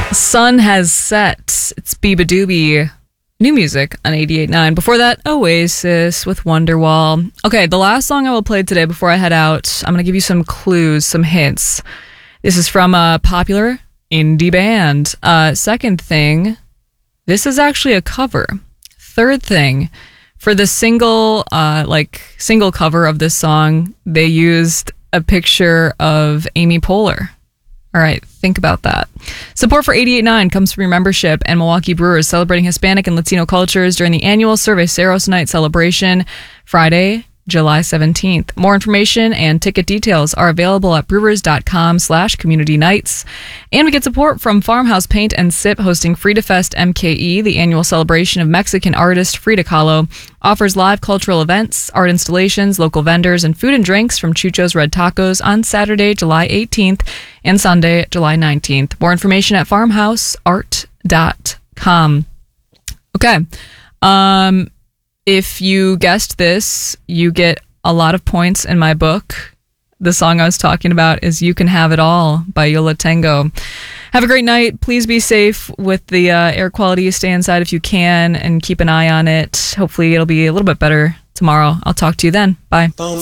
Sun has set. It's Biba Doobie. New music on 88.9. Before that, Oasis with Wonderwall. Okay, the last song I will play today before I head out, I'm going to give you some clues, some hints. This is from a popular indie band. Second thing, this is actually a cover. Third thing, for the single cover of this song, they used a picture of Amy Poehler. All right, think about that. Support for 88.9 comes from your membership and Milwaukee Brewers, celebrating Hispanic and Latino cultures during the annual Cerveceros Night celebration, Friday, July 17th. More information and ticket details are available at brewers.com/community nights. And we get support from Farmhouse Paint and Sip, hosting Frida Fest MKE, the annual celebration of Mexican artist Frida Kahlo. Offers live cultural events, art installations, local vendors, and food and drinks from Chucho's Red Tacos on Saturday, July 18th and Sunday, July 19th. More information at farmhouseart.com. Okay. If you guessed this, you get a lot of points in my book. The song I was talking about is You Can Have It All by Yola Tango. Have a great night. Please be safe with the air quality. Stay inside if you can and keep an eye on it. Hopefully it'll be a little bit better tomorrow. I'll talk to you then. Bye.